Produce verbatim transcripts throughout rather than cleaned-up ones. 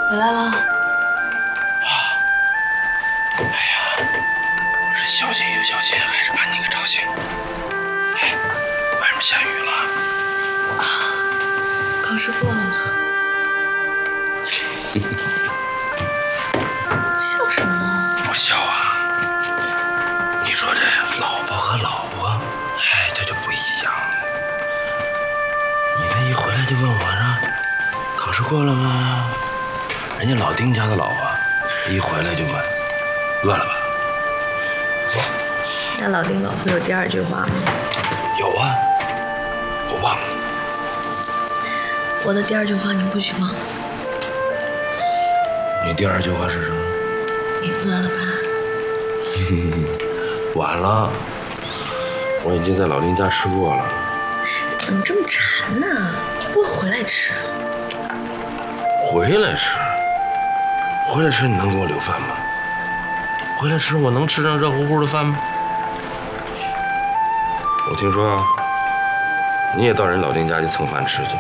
回来了。 啊！哎呀，我是小心又小心，还是把你给吵醒？哎，外面下雨了。 啊，考试过了吗？笑什么？ 我笑啊！你说这老婆和老婆，哎，这就不一样了。你这一回来就问我说，考试过了吗？人家老丁家的老婆一回来就问，饿了吧？ 那老丁老婆有第二句话吗？ 有啊，我忘了。 我的第二句话你不许忘。 你第二句话是什么？ 你饿了吧？ 晚了，我已经在老丁家吃过了。 怎么这么馋呢？不会回来吃？ 回来吃？回来吃你能给我留饭吗？回来吃我能吃上热乎乎的饭吗？我听说啊，你也到人老丁家去蹭饭吃去。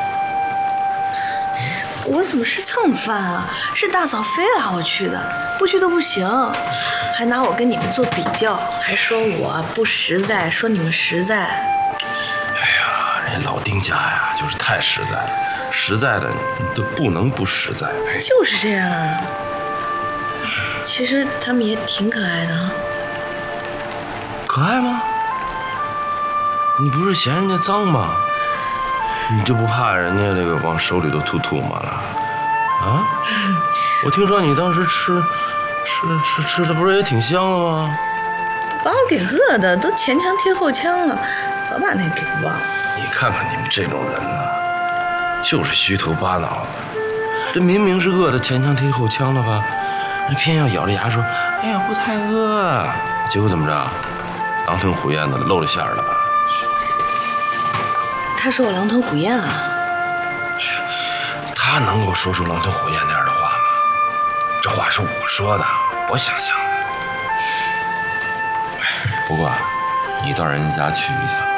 我怎么是蹭饭啊？是大嫂非拉我去的，不去都不行，还拿我跟你们做比较，还说我不实在，说你们实在。 哎呀，人家老丁家呀，就是太实在了，实在的都不能不实在。 就是这样啊。其实他们也挺可爱的啊。 可爱吗？你不是嫌人家脏吗？你就不怕人家这个往手里头吐吐沫了？啊？我听说你当时吃吃吃吃的不是也挺香的吗？ 把我给饿的都前腔贴后腔了，早把那给忘了。 你看看你们这种人呐，就是虚头巴脑的。这明明是饿的前腔贴后腔了吧，那偏要咬着牙说：“哎呀，不太饿。”结果怎么着？狼吞虎咽的露了馅儿了吧？ 他说我狼吞虎咽了。 他能够说出狼吞虎咽那样的话吗？这话是我说的，我想象的。不过，你到人家去一趟。